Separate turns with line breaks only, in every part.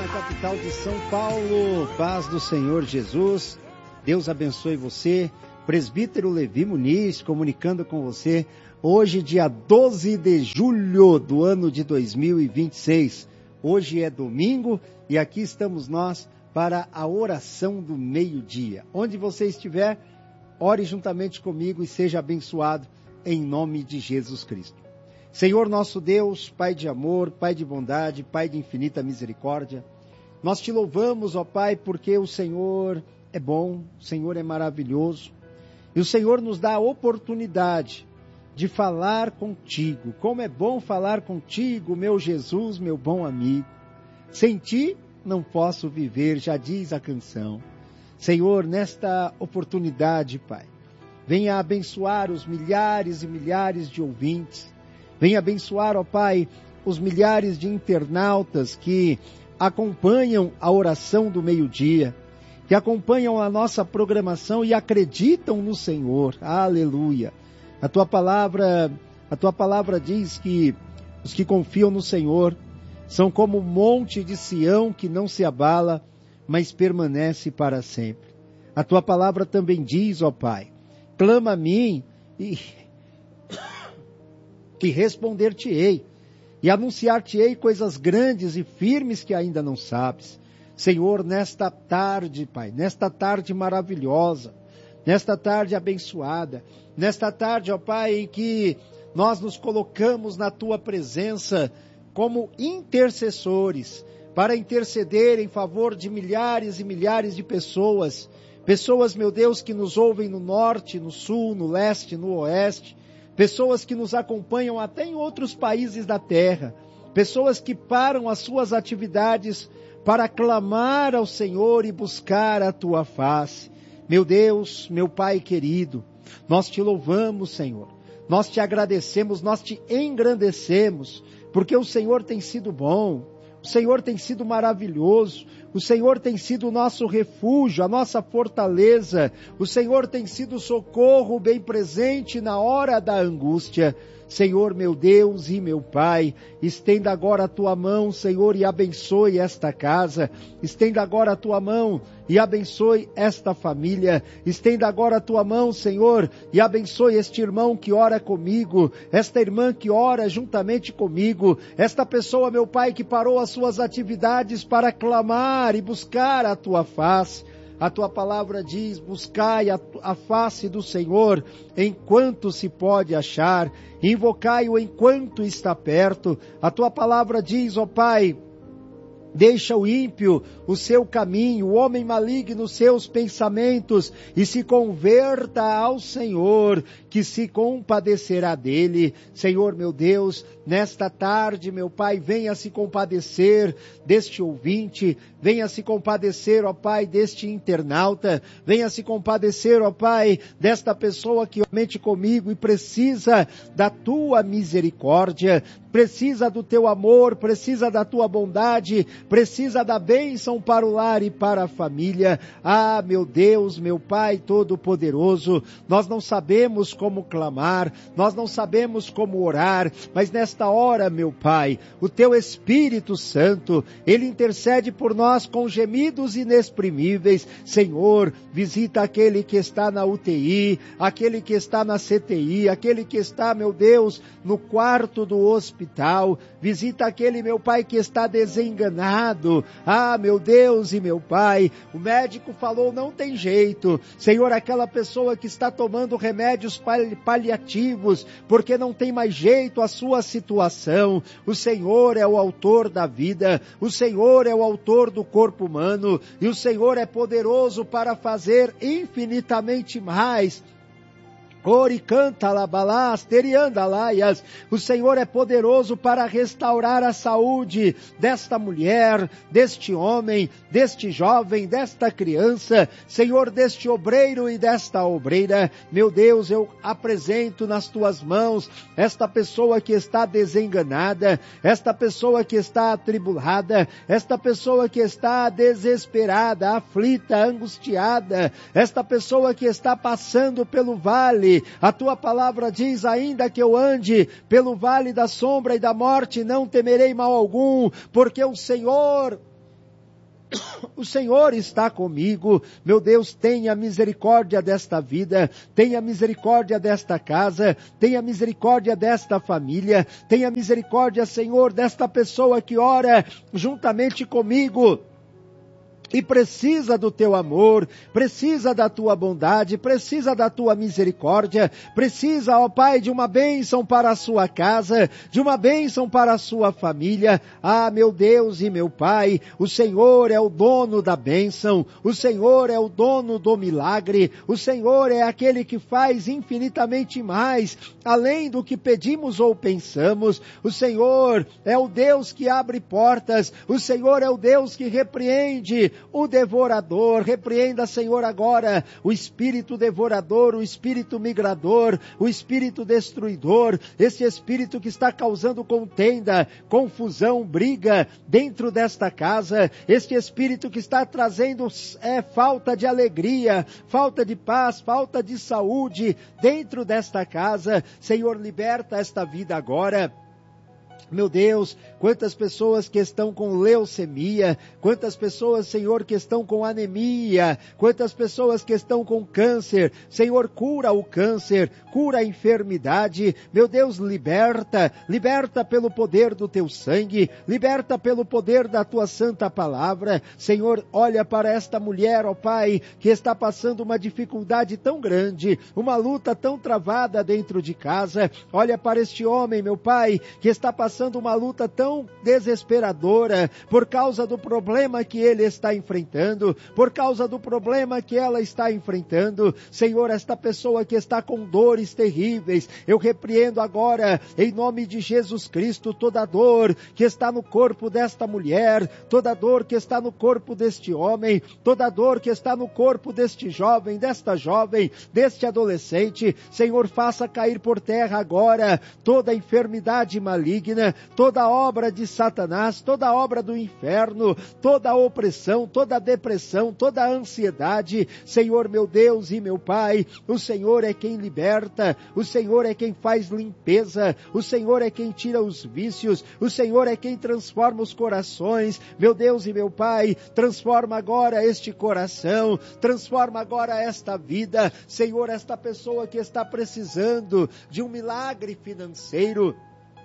na capital de São Paulo. Paz do Senhor Jesus. Deus abençoe você. Presbítero Levi Muniz, comunicando com você. Hoje, dia 12 de julho do ano de 2026. Hoje é domingo e aqui estamos nós para a oração do meio-dia. Onde você estiver, ore juntamente comigo e seja abençoado em nome de Jesus Cristo. Senhor nosso Deus, Pai de amor, Pai de bondade, Pai de infinita misericórdia, nós te louvamos, ó Pai, porque o Senhor é bom, o Senhor é maravilhoso, e o Senhor nos dá a oportunidade de falar contigo. Como é bom falar contigo, meu Jesus, meu bom amigo. Sem ti não posso viver, já diz a canção. Senhor, nesta oportunidade, Pai, venha abençoar os milhares e milhares de ouvintes. Venha abençoar, ó Pai, os milhares de internautas que acompanham a oração do meio-dia, que acompanham a nossa programação e acreditam no Senhor. Aleluia. A tua palavra diz que os que confiam no Senhor são como o monte de Sião que não se abala, mas permanece para sempre. A tua palavra também diz, ó Pai, clama a mim e responder-te-ei, e anunciar-te-ei coisas grandes e firmes que ainda não sabes. Senhor, nesta tarde, Pai, nesta tarde maravilhosa, nesta tarde abençoada, nesta tarde, ó Pai, em que nós nos colocamos na Tua presença como intercessores, para interceder em favor de milhares e milhares de pessoas, meu Deus, que nos ouvem no norte, no sul, no leste, no oeste, pessoas que nos acompanham até em outros países da terra, pessoas que param as suas atividades para clamar ao Senhor e buscar a Tua face. Meu Deus, meu Pai querido, nós te louvamos, Senhor, nós te agradecemos, nós te engrandecemos, porque o Senhor tem sido bom, o Senhor tem sido maravilhoso, o Senhor tem sido o nosso refúgio, a nossa fortaleza, o Senhor tem sido o socorro bem presente na hora da angústia. Senhor, meu Deus e meu Pai, estenda agora a Tua mão, Senhor, e abençoe esta casa, estenda agora a Tua mão e abençoe esta família, estenda agora a Tua mão, Senhor, e abençoe este irmão que ora comigo, esta irmã que ora juntamente comigo, esta pessoa, meu Pai, que parou as suas atividades para clamar e buscar a Tua face. A Tua palavra diz, buscai a face do Senhor enquanto se pode achar, invocai-o enquanto está perto. A Tua palavra diz, ó Pai, deixa o ímpio o seu caminho, o homem maligno os seus pensamentos, e se converta ao Senhor, que se compadecerá dele. Senhor, meu Deus, nesta tarde, meu Pai, venha se compadecer deste ouvinte, venha se compadecer, ó Pai, deste internauta, venha se compadecer, ó Pai, desta pessoa que mente comigo e precisa da Tua misericórdia, precisa do Teu amor, precisa da Tua bondade, precisa da bênção para o lar e para a família. Ah, meu Deus, meu Pai Todo-Poderoso, nós não sabemos como clamar, nós não sabemos como orar, mas nesta hora, meu Pai, o Teu Espírito Santo, Ele intercede por nós com gemidos inexprimíveis. Senhor, visita aquele que está na UTI, aquele que está na CTI, aquele que está, meu Deus, no quarto do hospital, visita aquele, meu Pai, que está desenganado. Ah, meu Deus e meu Pai, o médico falou, não tem jeito. Senhor, aquela pessoa que está tomando remédios paliativos, porque não tem mais jeito a sua situação. O Senhor é o autor da vida, o Senhor é o autor do corpo humano, e o Senhor é poderoso para fazer infinitamente mais. Ori canta labalás, terianda laias. O Senhor é poderoso para restaurar a saúde desta mulher, deste homem, deste jovem, desta criança, Senhor, deste obreiro e desta obreira. Meu Deus, eu apresento nas Tuas mãos esta pessoa que está desenganada, esta pessoa que está atribulada, esta pessoa que está desesperada, aflita, angustiada, esta pessoa que está passando pelo vale. A Tua palavra diz, ainda que eu ande pelo vale da sombra e da morte, não temerei mal algum, porque o Senhor O Senhor está comigo. Meu Deus, tenha misericórdia desta vida, tenha misericórdia desta casa, tenha misericórdia desta família, tenha misericórdia, Senhor, desta pessoa que ora juntamente comigo e precisa do teu amor, precisa da tua bondade, precisa da tua misericórdia, precisa, ó Pai, de uma bênção para a sua casa, de uma bênção para a sua família. Ah, meu Deus e meu Pai, o Senhor é o dono da bênção, o Senhor é o dono do milagre, o Senhor é aquele que faz infinitamente mais, além do que pedimos ou pensamos. O Senhor é o Deus que abre portas, o Senhor é o Deus que repreende o devorador. Repreenda, Senhor, agora o espírito devorador, o espírito migrador, o espírito destruidor, esse espírito que está causando contenda, confusão, briga dentro desta casa, este espírito que está trazendo falta de alegria, falta de paz, falta de saúde dentro desta casa. Senhor, liberta esta vida agora. Meu Deus, quantas pessoas que estão com leucemia, quantas pessoas, Senhor, que estão com anemia, quantas pessoas que estão com câncer. Senhor, cura o câncer, cura a enfermidade. Meu Deus, liberta pelo poder do teu sangue, liberta pelo poder da tua santa palavra. Senhor, olha para esta mulher, ó Pai, que está passando uma dificuldade tão grande, uma luta tão travada dentro de casa. Olha para este homem, meu Pai, que está passando uma luta tão desesperadora por causa do problema que ele está enfrentando, por causa do problema que ela está enfrentando. Senhor, esta pessoa que está com dores terríveis, eu repreendo agora, em nome de Jesus Cristo, toda dor que está no corpo desta mulher, toda dor que está no corpo deste homem, toda dor que está no corpo deste jovem, desta jovem, deste adolescente. Senhor, faça cair por terra agora toda enfermidade maligna, toda obra de Satanás, toda obra do inferno, toda opressão, toda depressão, toda ansiedade. Senhor, meu Deus e meu Pai, o Senhor é quem liberta, o Senhor é quem faz limpeza, o Senhor é quem tira os vícios, o Senhor é quem transforma os corações. Meu Deus e meu Pai, transforma agora este coração, transforma agora esta vida. Senhor, esta pessoa que está precisando de um milagre financeiro,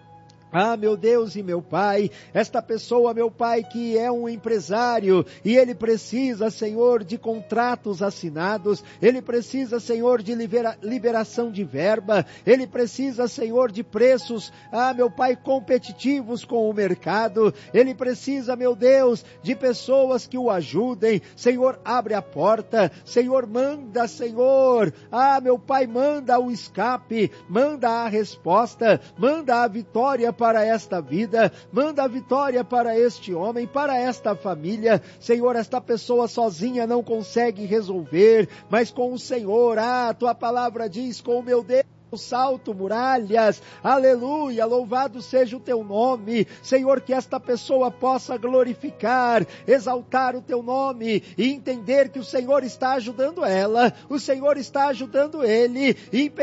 ah, meu Deus e meu Pai, esta pessoa, meu Pai, que é um empresário e ele precisa, Senhor, de contratos assinados, ele precisa, Senhor, de liberação de verba, ele precisa, Senhor, de preços, meu Pai, competitivos com o mercado, ele precisa, meu Deus, de pessoas que o ajudem. Senhor, abre a porta, Senhor, manda, Senhor, meu Pai, manda o escape, manda a resposta, manda a vitória para esta vida, manda a vitória para este homem, para esta família. Senhor, esta pessoa sozinha não consegue resolver, mas com o Senhor, tua palavra diz, com o meu Deus, salto muralhas, aleluia, louvado seja o teu nome. Senhor, que esta pessoa possa glorificar, exaltar o teu nome e entender que o Senhor está ajudando ela, o Senhor está ajudando ele,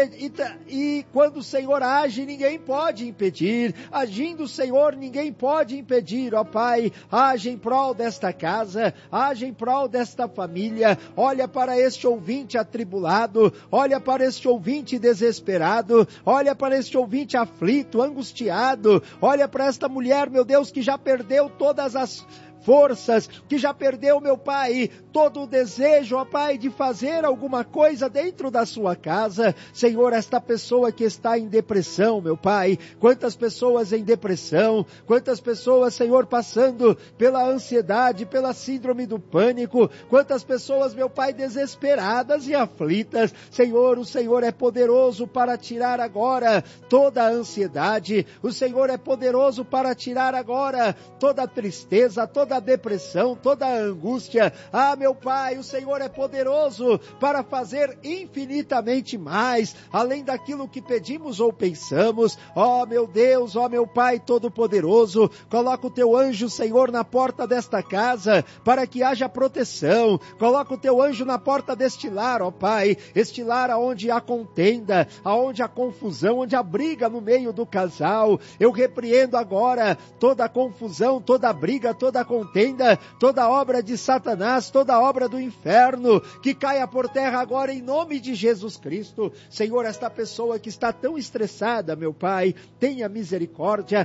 e quando o Senhor age, ninguém pode impedir. Agindo o Senhor, ninguém pode impedir. Ó Pai, age em prol desta casa, age em prol desta família. Olha para este ouvinte atribulado, olha para este ouvinte desesperado, olha para este ouvinte aflito, angustiado, olha para esta mulher, meu Deus, que já perdeu todas as forças, que já perdeu, meu Pai, todo o desejo, ó Pai, de fazer alguma coisa dentro da sua casa. Senhor, esta pessoa que está em depressão, meu Pai, quantas pessoas em depressão, quantas pessoas, Senhor, passando pela ansiedade, pela síndrome do pânico, quantas pessoas, meu Pai, desesperadas e aflitas. Senhor, o Senhor é poderoso para tirar agora toda a ansiedade, o Senhor é poderoso para tirar agora toda a tristeza, toda a depressão, toda a angústia. Meu Pai, o Senhor é poderoso para fazer infinitamente mais, além daquilo que pedimos ou pensamos. Meu Deus, meu Pai todo-poderoso, coloca o teu anjo, Senhor, na porta desta casa, para que haja proteção. Coloca o teu anjo na porta deste lar, ó Pai, este lar onde há contenda, onde há confusão, onde há briga no meio do casal. Eu repreendo agora toda a confusão, toda a briga, toda a confusão contenda, toda obra de Satanás, toda obra do inferno, que caia por terra agora em nome de Jesus Cristo. Senhor, esta pessoa que está tão estressada, meu Pai, tenha misericórdia,